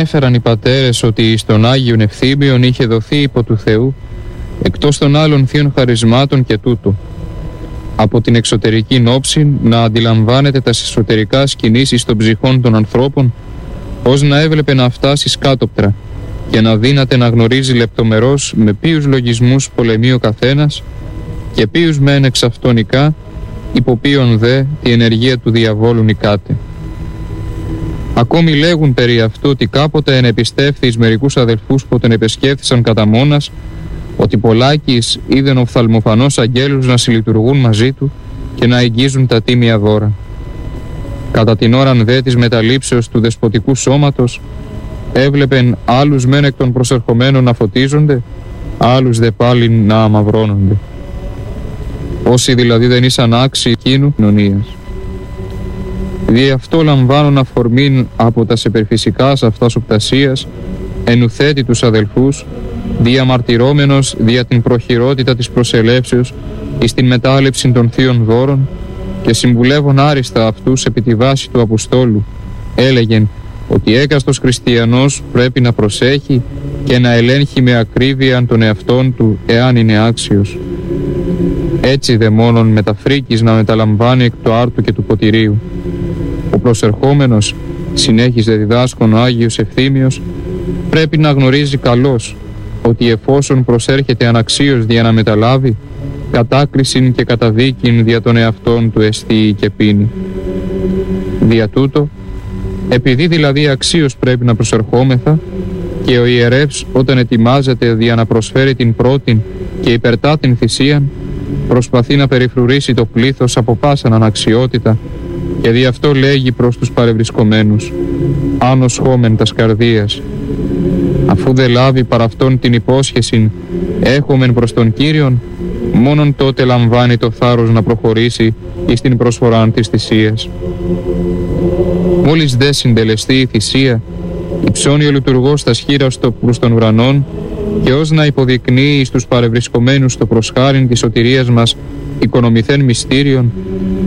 ανέφεραν οι πατέρες ότι στον Άγιον Ευθύμιον είχε δοθεί υπό του Θεού, εκτός των άλλων θείων χαρισμάτων και τούτο, από την εξωτερική όψη να αντιλαμβάνεται τα εσωτερικά κινήσεις των ψυχών των ανθρώπων, ως να έβλεπε να φτάσει σκάτοπτρα και να δύναται να γνωρίζει λεπτομερώς με ποιους λογισμούς πολεμεί ο καθένας και ποιους μεν εξ αυτονικά, υπό ποιον δε τη ενεργεία του διαβόλου νικάται. Ακόμη λέγουν περί αυτού ότι κάποτε ενεπιστεύθη εις μερικούς αδελφούς που τον επεσκέφθησαν κατά μόνας, ότι πολλάκις είδεν οφθαλμοφανώς αγγέλους να συλλειτουργούν μαζί του και να εγγίζουν τα τίμια δώρα. Κατά την ώραν δε της μεταλήψεως του δεσποτικού σώματος, έβλεπεν άλλους μεν εκ των προσερχομένων να φωτίζονται, άλλους δε πάλι να αμαυρώνονται. Όσοι δηλαδή δεν ήσαν άξιοι εκείνου κοινωνίας. Δι' αυτό λαμβάνουν αφορμήν από τα σεπερφυσικάς αυτάς οπτασίας, ενουθέτει τους αδελφούς, διαμαρτυρόμενος δια την προχειρότητα της προσελεύσεως εις την μετάληψη των θείων δώρων και συμβουλεύων άριστα αυτούς επί τη βάση του Αποστόλου, έλεγεν ότι έκαστος χριστιανός πρέπει να προσέχει και να ελέγχει με ακρίβεια τον εαυτόν του εάν είναι άξιος. Έτσι δε μόνον με τα φρίκης να μεταλαμβάνει εκ του άρτου και του ποτηρίου. Ο προσερχόμενος, συνέχιζε διδάσκον ο Άγιος Ευθύμιος, πρέπει να γνωρίζει καλώς ότι εφόσον προσέρχεται αναξίως δια να μεταλάβει, κατάκρισιν και καταδίκην δια των εαυτών του εστίει και πίνει. Δια τούτο, επειδή δηλαδή αξίως πρέπει να προσερχόμεθα, και ο ιερεύς όταν ετοιμάζεται δια να προσφέρει την πρώτην και υπερτά την θυσίαν, προσπαθεί να περιφρουρήσει το πλήθος από πάσαν αναξιότητα και δι' αυτό λέγει προς τους παρευρισκομένους «Άνος χόμεν τας καρδίας». Αφού δε λάβει παρά αυτόν την υπόσχεση «Έχομεν προς τον Κύριον», μόνον τότε λαμβάνει το θάρρος να προχωρήσει εις την προσφορά της θυσίας. Μόλις δε συντελεστεί η θυσία, υψώνει ο λειτουργός τα σχήρα προς των ουρανών και ως να υποδεικνύει στους παρευρισκομένους το προσχάριν της σωτηρίας μας οικονομηθέν μυστήριον,